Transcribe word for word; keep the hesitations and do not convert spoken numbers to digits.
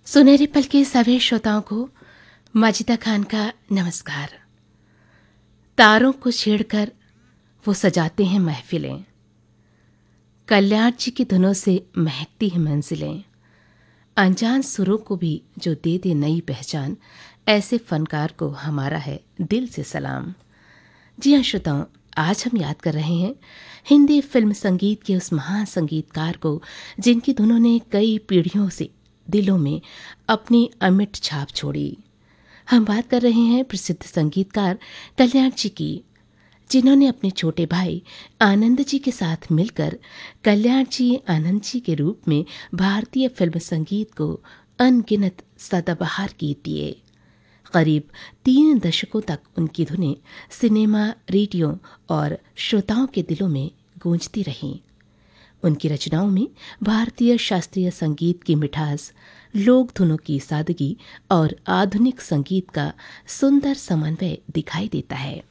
सुनहरे पल के सभी श्रोताओं को माजिदा खान का नमस्कार। तारों को छेड़कर वो सजाते हैं महफिलें, कल्याण जी की धुनों से महकती हैं मंजिलें। अनजान सुरों को भी जो दे दे नई पहचान, ऐसे फनकार को हमारा है दिल से सलाम। जी हाँ श्रोताओं, आज हम याद कर रहे हैं हिंदी फिल्म संगीत के उस महान संगीतकार को जिनकी धुनों ने कई पीढ़ियों से दिलों में अपनी अमिट छाप छोड़ी। हम बात कर रहे हैं प्रसिद्ध संगीतकार कल्याण जी की, जिन्होंने अपने छोटे भाई आनंद जी के साथ मिलकर कल्याण जी आनंद जी के रूप में भारतीय फिल्म संगीत को अनगिनत सदाबहार गीत दिए। करीब तीन दशकों तक उनकी धुनें सिनेमा, रेडियो और श्रोताओं के दिलों में गूंजती रहीं। उनकी रचनाओं में भारतीय शास्त्रीय संगीत की मिठास, लोक धुनों की सादगी और आधुनिक संगीत का सुंदर समन्वय दिखाई देता है।